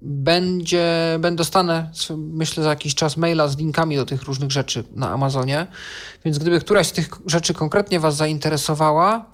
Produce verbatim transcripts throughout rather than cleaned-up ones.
będzie, będę dostanę, myślę, za jakiś czas maila z linkami do tych różnych rzeczy na Amazonie, więc gdyby któraś z tych rzeczy konkretnie was zainteresowała,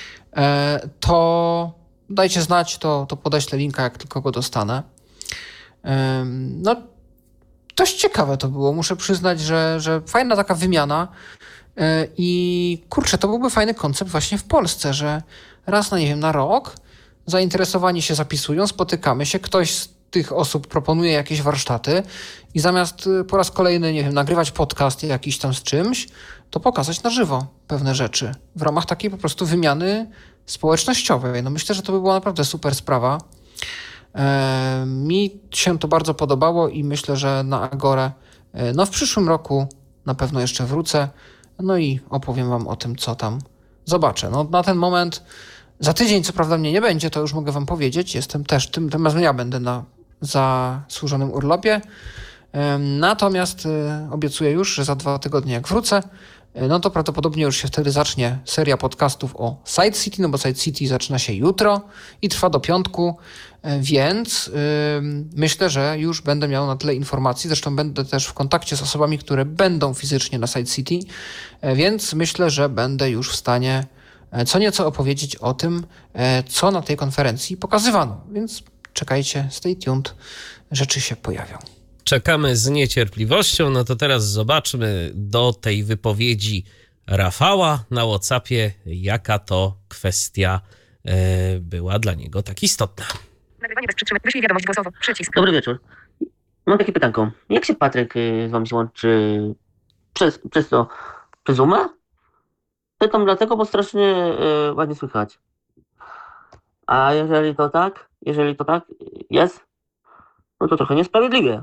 to dajcie znać, to, to podeślę linka, jak tylko go dostanę. No, dość ciekawe to było, muszę przyznać, że, że fajna taka wymiana i kurczę, to byłby fajny koncept właśnie w Polsce, że raz na, nie wiem, na rok zainteresowani się zapisują, spotykamy się, ktoś z tych osób proponuje jakieś warsztaty i zamiast po raz kolejny, nie wiem, nagrywać podcast jakiś tam z czymś, to pokazać na żywo pewne rzeczy w ramach takiej po prostu wymiany społecznościowej. No myślę, że to by była naprawdę super sprawa. E, mi się to bardzo podobało i myślę, że na Agorę e, no w przyszłym roku na pewno jeszcze wrócę, no i opowiem wam o tym, co tam zobaczę. No na ten moment, za tydzień co prawda mnie nie będzie, to już mogę wam powiedzieć, jestem też, tym, tym razem ja będę na zasłużonym urlopie, e, natomiast e, obiecuję już, że za dwa tygodnie jak wrócę, no to prawdopodobnie już się wtedy zacznie seria podcastów o Side City, no bo Side City zaczyna się jutro i trwa do piątku, więc yy, myślę, że już będę miał na tyle informacji, zresztą będę też w kontakcie z osobami, które będą fizycznie na Side City, więc myślę, że będę już w stanie co nieco opowiedzieć o tym, co na tej konferencji pokazywano, więc czekajcie, stay tuned, rzeczy się pojawią. Czekamy z niecierpliwością. No to teraz zobaczmy do tej wypowiedzi Rafała na WhatsAppie, jaka to kwestia e, była dla niego tak istotna. Nagrywanie bez przytrzymania. Wyślij wiadomość głosową. Przycisk. Dobry wieczór. Mam takie pytanko. Jak się Patryk z wami się łączy przez, przez to, przez Zooma? Pytam dlatego, bo strasznie e, ładnie słychać. A jeżeli to tak, jeżeli to tak jest, no to trochę niesprawiedliwie.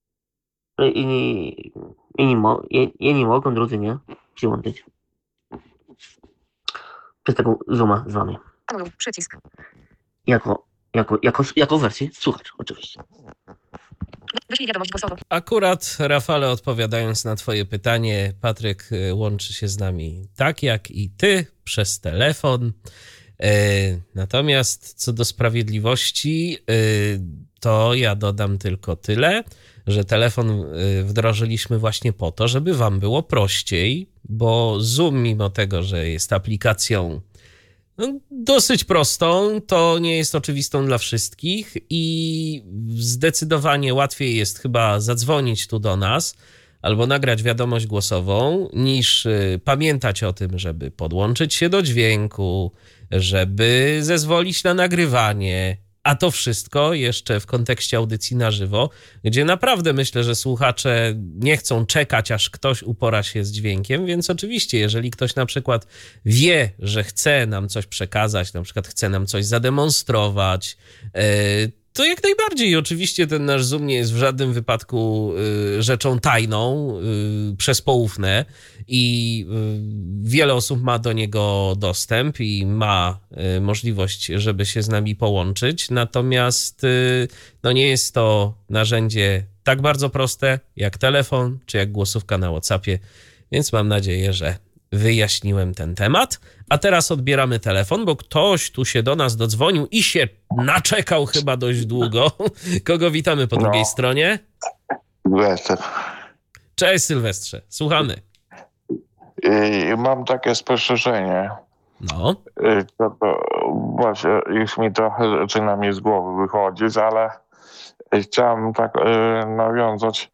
Inni, inni, mo, inni mogą, drudzy nie, się łączyć. Przez taką Zooma z wami. Anuluj. Przycisk. Jako, jako, jako, jako wersję słuchacz, oczywiście. Wyślij wiadomość głosową. Akurat, Rafale, odpowiadając na twoje pytanie, Patryk łączy się z nami tak jak i ty, przez telefon. Natomiast co do sprawiedliwości, to ja dodam tylko tyle, że telefon wdrożyliśmy właśnie po to, żeby wam było prościej, bo Zoom, mimo tego, że jest aplikacją no, dosyć prostą, to nie jest oczywistą dla wszystkich i zdecydowanie łatwiej jest chyba zadzwonić tu do nas albo nagrać wiadomość głosową, niż pamiętać o tym, żeby podłączyć się do dźwięku, żeby zezwolić na nagrywanie, a to wszystko jeszcze w kontekście audycji na żywo, gdzie naprawdę myślę, że słuchacze nie chcą czekać, aż ktoś upora się z dźwiękiem, więc oczywiście, jeżeli ktoś na przykład wie, że chce nam coś przekazać, na przykład chce nam coś zademonstrować, to jak najbardziej. Oczywiście ten nasz Zoom nie jest w żadnym wypadku y, rzeczą tajną y, przez poufne i y, wiele osób ma do niego dostęp i ma y, możliwość, żeby się z nami połączyć. Natomiast y, no nie jest to narzędzie tak bardzo proste jak telefon czy jak głosówka na WhatsAppie, więc mam nadzieję, że wyjaśniłem ten temat. A teraz odbieramy telefon, bo ktoś tu się do nas dodzwonił i się naczekał chyba dość długo. Kogo witamy po no. drugiej stronie? Sylwester. Cześć Sylwestrze, słuchamy. I mam takie spostrzeżenie. No. To, to właśnie już mi trochę zaczyna mi z głowy wychodzić, ale chciałem tak y, nawiązać.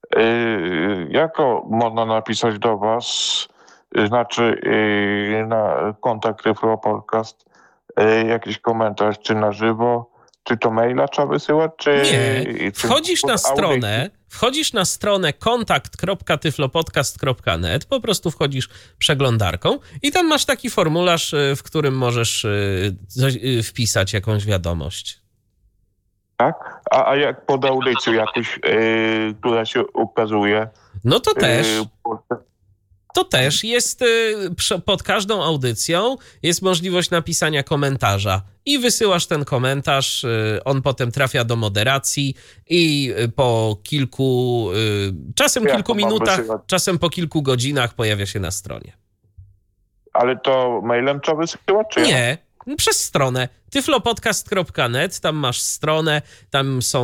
Y, jako można napisać do was, znaczy yy, na kontakt Reflo Podcast yy, jakiś komentarz, czy na żywo, czy to maila trzeba wysyłać, czy... Nie, wchodzisz na stronę, wchodzisz na stronę kontakt kropka tyflopodcast kropka net, po prostu wchodzisz przeglądarką i tam masz taki formularz, w którym możesz yy, wpisać jakąś wiadomość. Tak? A, a jak pod audycją jakoś, yy, która się ukazuje? No to też... Yy, To też jest, pod każdą audycją jest możliwość napisania komentarza i wysyłasz ten komentarz, on potem trafia do moderacji i po kilku, czasem Jak kilku minutach, wysyłać? czasem po kilku godzinach pojawia się na stronie. Ale to mailem trzeba wysyłać, czy Nie, przez stronę tyflopodcast kropka net, tam masz stronę, tam są